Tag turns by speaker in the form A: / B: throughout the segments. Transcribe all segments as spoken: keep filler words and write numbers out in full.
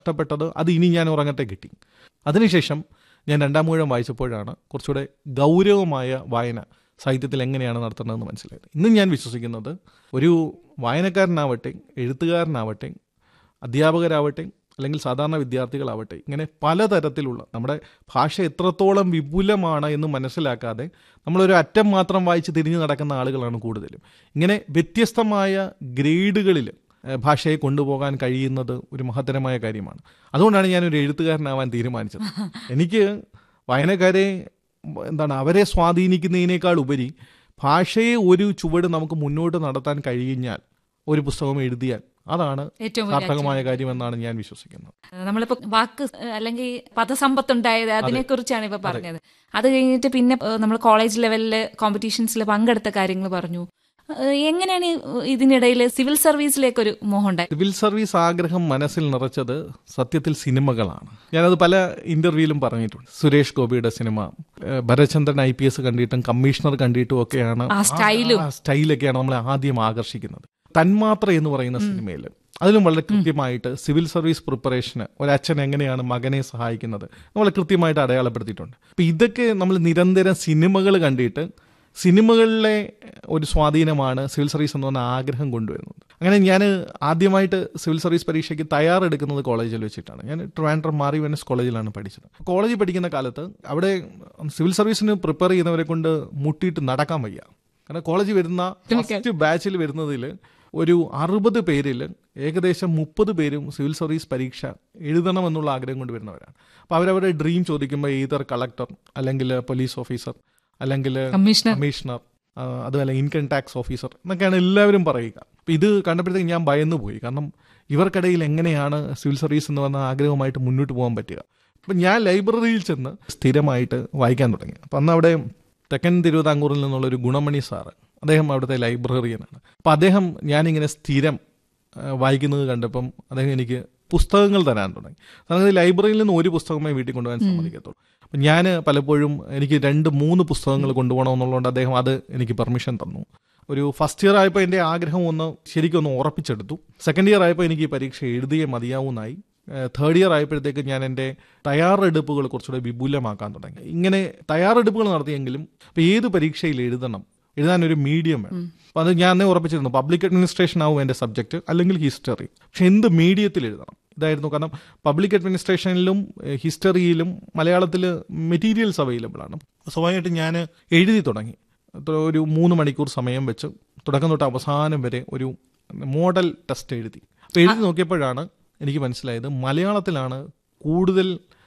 A: ഇഷ്ടപ്പെട്ടത് അത് ഇനി ഞാൻ ഉറങ്ങട്ടെ കിട്ടി. അതിനുശേഷം ഞാൻ രണ്ടാം മൂഴം വായിച്ചപ്പോഴാണ് കുറച്ചുകൂടെ ഗൗരവമായ വായന സാഹിത്യത്തിൽ എങ്ങനെയാണ് നടത്തേണ്ടതെന്ന് മനസ്സിലായത്. ഇന്നും ഞാൻ വിശ്വസിക്കുന്നത് ഒരു വായനക്കാരനാവട്ടെ, എഴുത്തുകാരനാവട്ടെ, അധ്യാപകരാവട്ടെ, അല്ലെങ്കിൽ സാധാരണ വിദ്യാർത്ഥികളാവട്ടെ, ഇങ്ങനെ പലതരത്തിലുള്ള നമ്മുടെ ഭാഷ എത്രത്തോളം വിപുലമാണ് എന്ന് മനസ്സിലാക്കാതെ നമ്മളൊരു അറ്റം മാത്രം വായിച്ച് തിരിഞ്ഞു നടക്കുന്ന ആളുകളാണ് കൂടുതലും. ഇങ്ങനെ വ്യത്യസ്തമായ ഗ്രേഡുകളിൽ ഭാഷയെ കൊണ്ടുപോകാൻ കഴിയുന്നത് ഒരു മഹത്തരമായ കാര്യമാണ്. അതുകൊണ്ടാണ് ഞാനൊരു എഴുത്തുകാരനാവാൻ തീരുമാനിച്ചത്. എനിക്ക് വായനക്കാരെ എന്താണ് അവരെ സ്വാധീനിക്കുന്നതിനേക്കാൾ ഉപരി ഭാഷയെ ഒരു ചുവട് നമുക്ക് മുന്നോട്ട് നടത്താൻ കഴിഞ്ഞാൽ, ഒരു പുസ്തകം എഴുതിയാൽ അതാണ് സാർത്ഥകമായ കാര്യമെന്നാണ് ഞാൻ വിശ്വസിക്കുന്നത്.
B: നമ്മളിപ്പോ വാക്ക് അല്ലെങ്കിൽ പദസമ്പത്തുണ്ടായത് അതിനെ കുറിച്ചാണ് ഇപ്പൊ പറഞ്ഞത്. അത് കഴിഞ്ഞിട്ട് പിന്നെ നമ്മൾ കോളേജ് ലെവലില് കോമ്പറ്റീഷൻസിൽ പങ്കെടുത്ത കാര്യങ്ങൾ പറഞ്ഞു. എങ്ങനെയാണ് ഇതിനിടയിൽ സിവിൽ സർവീസിലേക്കൊരു മോഹം ഉണ്ടായത്?
A: സിവിൽ സർവീസ് ആഗ്രഹം മനസ്സിൽ നിറച്ചത് സത്യത്തിൽ സിനിമകളാണ്. ഞാനത് പല ഇന്റർവ്യൂവിലും പറഞ്ഞിട്ടുണ്ട്. സുരേഷ് ഗോപിയുടെ cinema, Bharachandran I P S കണ്ടിട്ടും കമ്മീഷണർ കണ്ടിട്ടും ഒക്കെയാണ് ആ സ്റ്റൈലൊക്കെയാണ് നമ്മളെ ആദ്യം ആകർഷിക്കുന്നത്. തന്മാത്ര എന്ന് പറയുന്ന സിനിമയിൽ അതിലും വളരെ കൃത്യമായിട്ട് സിവിൽ സർവീസ് പ്രിപ്പറേഷന് ഒരച്ഛൻ എങ്ങനെയാണ് മകനെ സഹായിക്കുന്നത് നമ്മളെ കൃത്യമായിട്ട് അടയാളപ്പെടുത്തിയിട്ടുണ്ട്. അപ്പം ഇതൊക്കെ നമ്മൾ നിരന്തരം സിനിമകൾ കണ്ടിട്ട് സിനിമകളിലെ ഒരു സ്വാധീനമാണ് സിവിൽ സർവീസ് എന്ന് പറഞ്ഞ ആഗ്രഹം കൊണ്ടുവരുന്നത്. അങ്ങനെ ഞാൻ ആദ്യമായിട്ട് സിവിൽ സർവീസ് പരീക്ഷയ്ക്ക് തയ്യാറെടുക്കുന്നത് കോളേജിൽ വെച്ചിട്ടാണ്. ഞാൻ ട്രിവാൻഡ്രം മാറി വെനസ് കോളേജിലാണ് പഠിച്ചത്. കോളേജിൽ പഠിക്കുന്ന കാലത്ത് അവിടെ സിവിൽ സർവീസിന് പ്രിപ്പയർ ചെയ്യുന്നവരെ കൊണ്ട് മുട്ടിയിട്ട് നടക്കാൻ വയ്യ. കാരണം കോളേജിൽ വരുന്ന ഫസ്റ്റ് ബാച്ചിൽ വരുന്നതിൽ ഒരു അറുപത് പേരിൽ ഏകദേശം മുപ്പത് പേരും സിവിൽ സർവീസ് പരീക്ഷ എഴുതണമെന്നുള്ള ആഗ്രഹം കൊണ്ട് വരുന്നവരാണ്. അപ്പോൾ അവരവരുടെ ഡ്രീം ചോദിക്കുമ്പോൾ ഈതർ കളക്ടർ, അല്ലെങ്കിൽ പോലീസ് ഓഫീസർ, അല്ലെങ്കിൽ കമ്മീഷണർ, അതുപോലെ ഇൻകം ടാക്സ് ഓഫീസർ എന്നൊക്കെയാണ് എല്ലാവരും പറയുക. അപ്പം ഇത് കണ്ടപ്പോഴത്തേക്ക് ഞാൻ ഭയന്നു പോയി. കാരണം ഇവർക്കിടയിൽ എങ്ങനെയാണ് സിവിൽ സർവീസ് എന്ന് പറഞ്ഞ ആഗ്രഹമായിട്ട് മുന്നോട്ട് പോകാൻ പറ്റുക. അപ്പം ഞാൻ ലൈബ്രറിയിൽ ചെന്ന് സ്ഥിരമായിട്ട് വായിക്കാൻ തുടങ്ങി. അപ്പം അന്ന് അവിടെ തെക്കൻ തിരുവിതാംകൂറിൽ നിന്നുള്ളൊരു ഗുണമണി സാറ്, അദ്ദേഹം അവിടുത്തെ ലൈബ്രറിയനാണ്. അപ്പം അദ്ദേഹം ഞാനിങ്ങനെ സ്ഥിരം വായിക്കുന്നത് കണ്ടപ്പം അദ്ദേഹം എനിക്ക് പുസ്തകങ്ങൾ തരാൻ തുടങ്ങി. കാരണം ലൈബ്രറിയിൽ നിന്ന് ഒരു പുസ്തകമേ വീട്ടിൽ കൊണ്ടുപോകാൻ സമ്മതിക്കത്തുള്ളൂ. അപ്പം ഞാൻ പലപ്പോഴും എനിക്ക് രണ്ട് മൂന്ന് പുസ്തകങ്ങൾ കൊണ്ടുപോകണമെന്നുള്ളതുകൊണ്ട് അദ്ദേഹം അത് എനിക്ക് പെർമിഷൻ തന്നു. ഒരു ഫസ്റ്റ് ഇയർ ആയപ്പോൾ എൻ്റെ ആഗ്രഹം ഒന്ന് ശരിക്കും ഒന്ന് ഉറപ്പിച്ചെടുത്തു. സെക്കൻഡ് ഇയർ ആയപ്പോൾ എനിക്ക് ഈ പരീക്ഷ എഴുതിയേ മതിയാവുന്നായി. തേർഡ് ഇയർ ആയപ്പോഴത്തേക്ക് ഞാൻ എൻ്റെ തയ്യാറെടുപ്പുകൾ കുറച്ചുകൂടെ വിപുലമാക്കാൻ തുടങ്ങി. ഇങ്ങനെ തയ്യാറെടുപ്പുകൾ നടത്തിയെങ്കിലും ഇപ്പോൾ ഏത് പരീക്ഷയിൽ എഴുതണം, എഴുതാനൊരു മീഡിയം വേണം. അപ്പോൾ അത് ഞാൻ ഉറപ്പിച്ചിരുന്നു. പബ്ലിക് അഡ്മിനിസ്ട്രേഷൻ ആവും എൻ്റെ സബ്ജക്റ്റ്, അല്ലെങ്കിൽ ഹിസ്റ്ററി. പക്ഷെ എന്ത് മീഡിയത്തിൽ എഴുതണം ഇതായിരുന്നു. കാരണം പബ്ലിക് അഡ്മിനിസ്ട്രേഷനിലും ഹിസ്റ്ററിയിലും മലയാളത്തിൽ മെറ്റീരിയൽസ് അവൈലബിൾ ആണ്. സ്വാഭാവികമായിട്ട് ഞാൻ എഴുതി തുടങ്ങി. ഒരു മൂന്ന് മണിക്കൂർ സമയം വെച്ച് തുടക്കം തൊട്ട് അവസാനം വരെ ഒരു മോഡൽ ടെസ്റ്റ് എഴുതി. അപ്പോൾ എഴുതി നോക്കിയപ്പോഴാണ് എനിക്ക് മനസ്സിലായത് മലയാളത്തിലാണ് കൂടുതൽ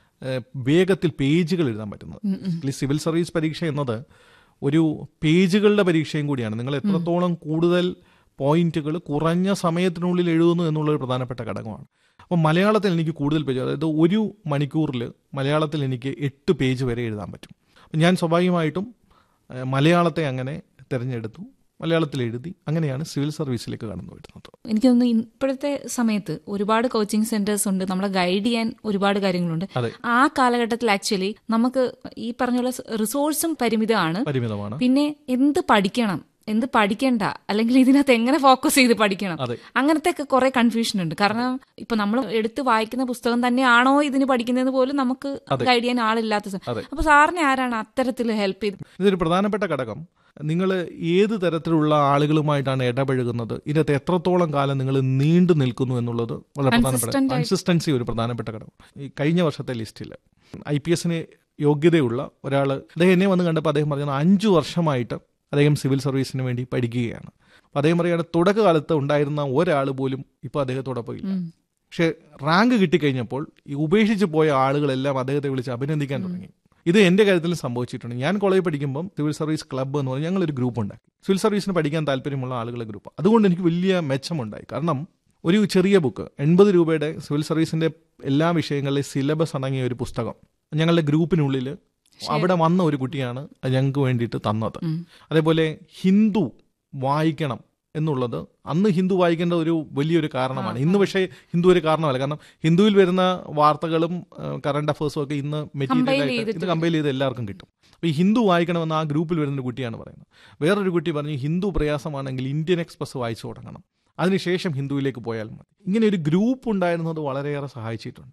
A: വേഗത്തിൽ പേജുകൾ എഴുതാൻ പറ്റുന്നത്. സിവിൽ സർവീസ് പരീക്ഷ എന്നത് ഒരു പേജുകളുടെ പരീക്ഷയും കൂടിയാണ്. നിങ്ങൾ എത്രത്തോളം കൂടുതൽ പോയിന്റുകൾ കുറഞ്ഞ സമയത്തിനുള്ളിൽ എഴുതുന്നു എന്നുള്ളൊരു പ്രധാനപ്പെട്ട ഘടകമാണ്. അപ്പോൾ മലയാളത്തിൽ എനിക്ക് കൂടുതൽ പേജ്, അതായത് ഒരു മണിക്കൂറിൽ മലയാളത്തിൽ എനിക്ക് എട്ട് പേജ് വരെ എഴുതാൻ പറ്റും. അപ്പം ഞാൻ സ്വാഭാവികമായിട്ടും മലയാളത്തെ അങ്ങനെ തിരഞ്ഞെടുത്തു, മലയാളത്തിൽ എഴുതി. അങ്ങനെയാണ് സിവിൽ സർവീസിലേക്ക് കടന്നു വരുന്നത്.
B: എനിക്ക് തോന്നുന്നു ഇപ്പോഴത്തെ സമയത്ത് ഒരുപാട് കോച്ചിങ് സെന്റേഴ്സ് ഉണ്ട്, നമ്മളെ ഗൈഡ് ചെയ്യാൻ ഒരുപാട് കാര്യങ്ങളുണ്ട്. ആ കാലഘട്ടത്തിൽ ആക്ച്വലി നമുക്ക് ഈ പറഞ്ഞ പോലെ റിസോഴ്സും പരിമിതമാണ്.
A: പരിമിതമാണ്
B: പിന്നെ എന്ത് പഠിക്കണം, എന്ത് പഠിക്കണ്ട, അല്ലെങ്കിൽ ഇതിനകത്ത് എങ്ങനെ ഫോക്കസ് ചെയ്ത് പഠിക്കണം, അങ്ങനത്തെ ഒക്കെ കുറെ കൺഫ്യൂഷൻ ഉണ്ട്. കാരണം ഇപ്പൊ നമ്മൾ എടുത്ത് വായിക്കുന്ന പുസ്തകം തന്നെയാണോ ഇതിന് പഠിക്കുന്നതെന്ന് പോലും നമുക്ക് ഗൈഡ് ചെയ്യാൻ ആളില്ലാത്ത. അപ്പൊ സാറിനെ ആരാണ് അത്തരത്തിൽ ഹെൽപ്പ് ചെയ്ത്?
A: ഇതൊരു പ്രധാനപ്പെട്ട ഘടകം. നിങ്ങൾ ഏത് തരത്തിലുള്ള ആളുകളുമായിട്ടാണ് ഇടപഴകുന്നത്, ഇതിനകത്ത് എത്രത്തോളം കാലം നിങ്ങൾ നീണ്ടു നിൽക്കുന്നു എന്നുള്ളത് വളരെ പ്രധാനപ്പെട്ട. കൺസിസ്റ്റൻസി ഒരു പ്രധാനപ്പെട്ട ഘടകം. ഈ കഴിഞ്ഞ വർഷത്തെ ലിസ്റ്റിൽ ഐ പി എസിന് യോഗ്യതയുള്ള ഒരാൾ, അദ്ദേഹം എന്നെ വന്ന് കണ്ടപ്പോൾ അദ്ദേഹം പറഞ്ഞത് അഞ്ചു വർഷമായിട്ട് അദ്ദേഹം സിവിൽ സർവീസിന് വേണ്ടി പഠിക്കുകയാണ്. അപ്പോൾ അദ്ദേഹം പറയുകയാണ് തുടക്കകാലത്ത് ഉണ്ടായിരുന്ന ഒരാൾ പോലും ഇപ്പോൾ അദ്ദേഹത്തോടൊപ്പം ഇല്ല. പക്ഷേ റാങ്ക് കിട്ടിക്കഴിഞ്ഞപ്പോൾ ഈ ഉപേക്ഷിച്ച് പോയ ആളുകളെല്ലാം അദ്ദേഹത്തെ വിളിച്ച് അഭിനന്ദിക്കാൻ തുടങ്ങി. ഇത് എൻ്റെ കാര്യത്തിലും സംഭവിച്ചിട്ടുണ്ട്. ഞാൻ കോളേജിൽ പഠിക്കുമ്പം സിവിൽ സർവീസ് ക്ലബ്ബ് എന്ന് പറഞ്ഞാൽ ഞങ്ങളൊരു ഗ്രൂപ്പ് ഉണ്ടാക്കി, സിവിൽ സർവീസിന് പഠിക്കാൻ താല്പര്യമുള്ള ആളുകളുടെ ഗ്രൂപ്പ്. അതുകൊണ്ട് എനിക്ക് വലിയ മെച്ചമുണ്ടായി. കാരണം ഒരു ചെറിയ ബുക്ക്, എൺപത് രൂപയുടെ സിവിൽ സർവീസിൻ്റെ എല്ലാ വിഷയങ്ങളിലെ സിലബസ് അടങ്ങിയ ഒരു പുസ്തകം ഞങ്ങളുടെ ഗ്രൂപ്പിനുള്ളിൽ അവിടെ വന്ന ഒരു കുട്ടിയാണ് ഞങ്ങൾക്ക് വേണ്ടിയിട്ട് തന്നത്. അതേപോലെ ഹിന്ദു വായിക്കണം എന്നുള്ളത് അന്ന് ഹിന്ദു വായിക്കേണ്ട ഒരു വലിയൊരു കാരണമാണ്. ഇന്ന് പക്ഷേ ഹിന്ദു ഒരു കാരണമല്ല. കാരണം ഹിന്ദുവിൽ വരുന്ന വാർത്തകളും കറണ്ട് അഫേഴ്സും ഒക്കെ ഇന്ന് മെറ്റീരിയലായിട്ട് ഇത് കമ്പൈൽ ചെയ്ത് എല്ലാവർക്കും കിട്ടും. അപ്പോൾ ഈ ഹിന്ദു വായിക്കണമെന്ന് ആ ഗ്രൂപ്പിൽ വരുന്നൊരു കുട്ടിയാണ് പറയുന്നത്. വേറൊരു കുട്ടി പറഞ്ഞു ഹിന്ദു പ്രയാസമാണെങ്കിൽ ഇന്ത്യൻ എക്സ്പ്രസ് വായിച്ചു തുടങ്ങണം. അതിനുശേഷം ഹിന്ദുവിലേക്ക് പോയാൽ മതി. ഇങ്ങനെ ഒരു ഗ്രൂപ്പ് ഉണ്ടായിരുന്നത് വളരെയേറെ സഹായിച്ചിട്ടുണ്ട്.